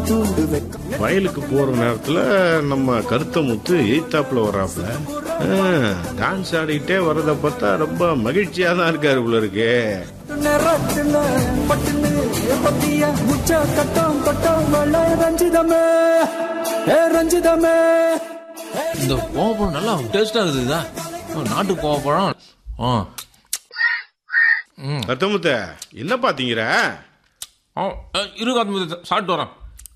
வயலுக்கு போற நேரத்துல நம்ம கருத்தமுத்து எய்தாப்புல வர்றாப்புல டான்ஸ் ஆடிட்டே வர்றத பார்த்தா ரொம்ப மகிழ்ச்சியா தான் இருக்காரு உள்ள இருக்கு. இந்த கோவப்பழம் நல்லா டேஸ்டா இருக்குதா? நாட்டு கோவப்பழம். கருத்தமுத்த என்ன பாத்தீங்கிற? இரு காத்து சாப்பிட்டு வரேன்.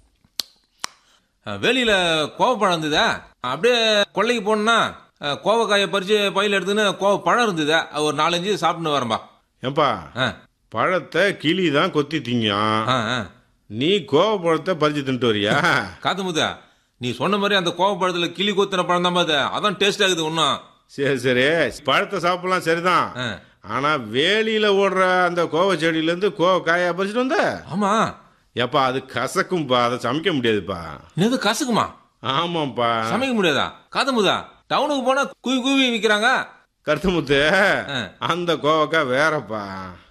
வெளியில கோவப்பழம் இருந்ததா, அப்படியே கொள்ளைக்கு போனா கோவக்காயை பறிச்சு பையில எடுத்துன்னு கோவப்பழம் இருந்ததா, ஒரு 4-5 சாப்பிட்டு வரேன்பா. ஏன்பா பழத்தை கிளி தான் கொத்தி திங்கான், நீ கோவப்பழத்தை பறிச்சு தின்ட்டு வரியா? காத்துமுதா, நீ சொன்ன மாதிரி அந்த கோவப்பழத்துல கிளி கொத்தின பழம் தான் பாத்து, அதான் டேஸ்ட் ஆகுது ஒன்னும். சரி சரி, பழத்தை சாப்பிடலாம் சரிதான், ஆனா வேலியில ஓடுற அந்த கோவ செடியில இருந்து கோவக்காயா பறிச்சுட்டு வந்த? ஆமா. ஏப்பா அது கசக்கும்பா, அதை சமைக்க முடியாதுப்பா. இது கசக்குமா? ஆமாப்பா, சமைக்க முடியாதா? காத்துமுதா, டவுனுக்கு போனா குவி குவி விக்கிறாங்க. கருத்தமுத்து, அந்த கோவக்காய் வேறப்பா.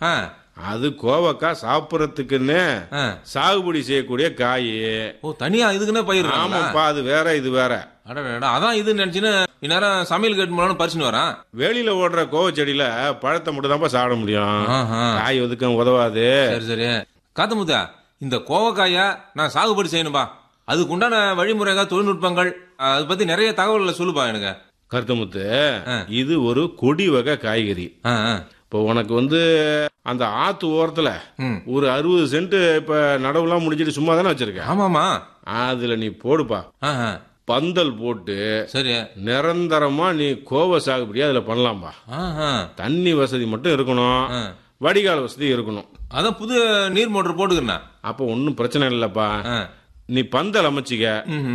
அது கோவக்காய் சாப்பிடறதுக்குன்னு சாகுபடி செய்யக்கூடிய காய். ஓ, தனியா இதுக்குன்னு பயிர்? ஆமாப்பா, அது வேற இது வேற. அதான் இது நினைச்சுன்னு இந்நேரம் சமையல் கேட்டு போனாலும் பறிச்சுன்னு வரேன். வெளியில ஓடுற கோவ செடியில பழத்தை மட்டும் தான்ப்பா சாப்பிட முடியும், காய் எதுக்கும் உதவாது. சரி சரி காத்துமுத்தா, இந்த கோவக்காய நான் சாகுபடி செய்யணும்பா, அதுக்கு உண்டான வழிமுறைகள், தொழில்நுட்பங்கள், அதை பத்தி நிறைய தகவல்களை சொல்லுப்பா எனக்கு. கருத்தமுத்து, இது ஒரு கொடி வகை காய்கறி. இப்போ உனக்கு அந்த ஆத்து ஓரத்துல ஒரு 60 சென்ட் இப்ப நடவுலாம் முடிஞ்சிட்டு சும்மா தானே வச்சிருக்க? ஆமாமா. அதுல நீ போடுப்பா, பந்தல் போட்டு சரி நிரந்தரமா நீ கோவ சாகுபடியா அதுல பண்ணலாம்பா. தண்ணி வசதி மட்டும் இருக்கணும், வடிகால் வசதி இருக்கணும். அதான் புது நீர் மோட்டர் போட்டுக்கிறேன். அப்ப ஒன்னும் பிரச்சனை இல்லப்பா. நீ பந்தல் அமைச்சிக்க,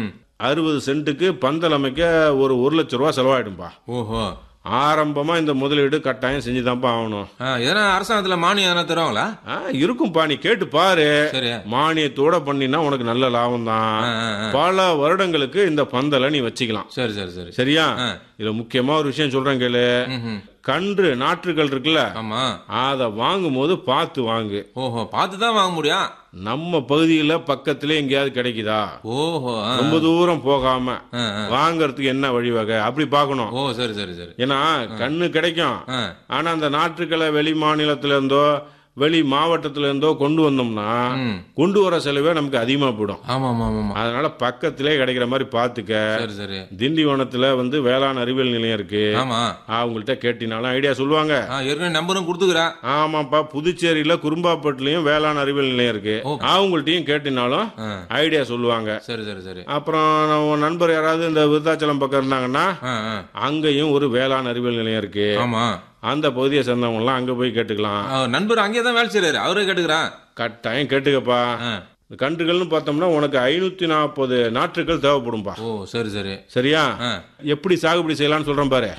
60 சென்ட்டுக்கு பந்தல் அமைக்க ஒரு 1 லட்சம் ரூபாய் செலவாயிடும்பா. ஓஹோ. ஆரம்பமா இந்த முதலீடு கட்டாயம் செஞ்சுதான்ப்பா ஆகணும். எதனா அரசாங்கத்துல மானியம் எதனா தருவாங்களா? இருக்கும்பா, நீ கேட்டு பாரு. சரி. மானியத்தோட பண்ணினா உனக்கு நல்ல லாபம் தான். பல வருடங்களுக்கு இந்த பந்தலை நீ வச்சுக்கலாம். சரி சரி சரி. சரியா? இதுல முக்கியமா ஒரு விஷயம் சொல்றேன் கேளு. கன்று நாற்றுகள் இருக்குல்ல, ஆமா, அத வாங்கும் போது பார்த்து வாங்கு. ஓஹோ, பார்த்து தான் வாங்க முடியும். நம்ம பகுதியில பக்கத்துல எங்கேயாவது கிடைக்குதா? ஓஹோ. ரொம்ப தூரம் போகாம வாங்கறதுக்கு என்ன வழிவகை அப்படி பாக்கணும். ஓ சரி சரி சரி. ஏன்னா கண்ணு கிடைக்கும், ஆனா அந்த நாற்றுக்களை வெளி மாநிலத்துல இருந்தோ வெளி மாவட்டத்துல இருந்தோ கொண்டு வந்தோம்னா கொண்டு வர செலவே நமக்கு அதிகமா போயிடும். அதனால பக்கத்திலே கிடைக்கிற மாதிரி பாத்துக்க. திண்டிவனத்துல வேளாண் அறிவியல் நிலையம் இருக்கு, அவங்கள்ட்ட கேட்டினாலும் ஐடியா சொல்லுவாங்க. நம்பரும் கொடுத்துக்கிறேன். ஆமாப்பா, புதுச்சேரியில குறும்பாப்பட்டுலயும் வேளாண் அறிவியல் நிலையம் இருக்கு, அவங்கள்ட்டையும் கேட்டினாலும் ஐடியா சொல்லுவாங்க. சரி சரி சரி. அப்புறம் நண்பர் யாராவது இந்த விருத்தாச்சலம் பக்கம் இருந்தாங்கன்னா அங்கேயும் ஒரு வேளாண் அறிவியல் நிலையம் இருக்கு, அந்த பகுதியை சேர்ந்தவங்க எல்லாம் அங்க போய் கேட்டுக்கலாம். நண்பர் அங்கேதான் வேலை செய்யறாரு, அவரே கேட்டுக்கிறான். கட்டாயம் கேட்டுக்கப்பா. கன்றுகள்னு பார்த்தோம்னா உனக்கு 540 நாற்றுகள் தேவைப்படும்பா. ஓ சரி சரி. சரியா? எப்படி சாகுபடி செய்யலாம்னு சொல்றேன் பாரு.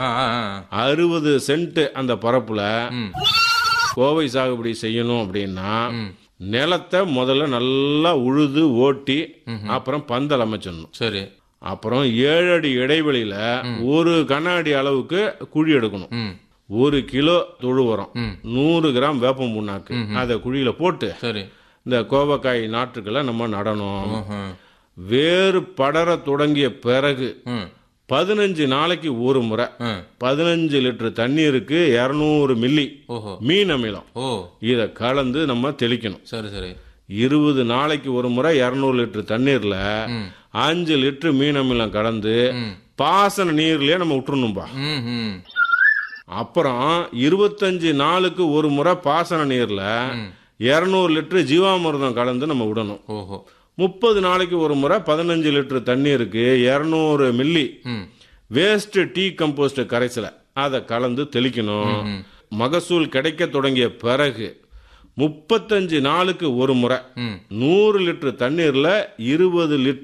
60 சென்ட் அந்த பரப்புல கோவை சாகுபடி செய்யணும் அப்படின்னா நிலத்தை முதல்ல நல்லா உழுது ஓட்டி அப்புறம் பந்தல் அமைச்சிடணும். சரி. அப்புறம் 7 அடி இடைவெளியில 1 கன அடி அளவுக்கு குழி எடுக்கணும். 1 கிலோ தொழு உரம், 100 கிராம் வேப்பம் புண்ணாக்கு அதை குழியில போட்டு இந்த கோவக்காய் நாற்றுக்களை நம்ம நடணும். வேறு படர தொடங்கிய பிறகு 15 நாளைக்கு ஒரு முறை 15 லிட்டர் தண்ணீருக்கு 200 மில்லி மீன் அமிலம் இத கலந்து நம்ம தெளிக்கணும். சரி சரி. 20 நாளைக்கு ஒரு முறை 200 லிட்டர் தண்ணீர்ல 5 லிட்டர் மீன் அமிலம் கலந்து பாசன நீர்லயே நம்ம விட்டுறணும்பா. அப்புறம் 25 நாளுக்கு ஒரு முறை பாசன நீர்ல 200 லிட்டர் ஜீவாமிர்தம் கலந்து நம்ம விடணும். 30 நாளைக்கு ஒரு முறை 15 லிட்டர் தண்ணீருக்கு 200 மில்லி வேஸ்ட் டீ கம்போஸ்ட் கரைசலை அதை கலந்து தெளிக்கணும். மகசூல் கிடைக்க தொடங்கிய பிறகு 35 நாளுக்கு ஒரு முறை 100 லிட்டர் தண்ணீர்ல 20 லிட்டர்